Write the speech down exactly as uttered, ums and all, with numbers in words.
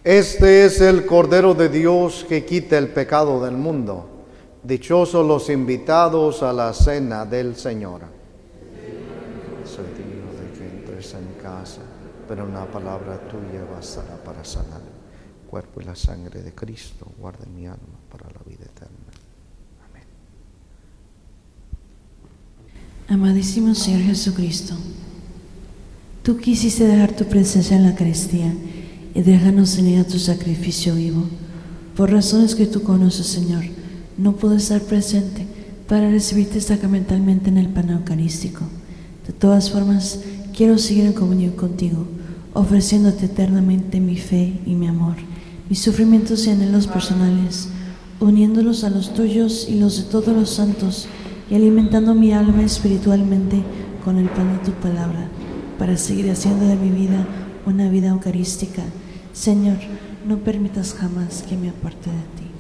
Este es el Cordero de Dios que quita el pecado del mundo. Dichosos los invitados a la cena del Señor. Soy digno de que entres en mi casa, pero una palabra tuya bastará para sanar. El cuerpo y la sangre de Cristo guarde mi alma para la vida eterna. Amén. Amadísimo Señor Jesucristo, tú quisiste dejar tu presencia en la Eucaristía y déjanos unir a tu sacrificio vivo. Por razones que tú conoces, Señor, no puedo estar presente para recibirte sacramentalmente en el pan eucarístico. De todas formas, quiero seguir en comunión contigo, ofreciéndote eternamente mi fe y mi amor, mis sufrimientos y anhelos personales, uniéndolos a los tuyos y los de todos los santos, y alimentando mi alma espiritualmente con el pan de tu palabra, para seguir haciendo de mi vida una vida eucarística. Señor, no permitas jamás que me aparte de ti.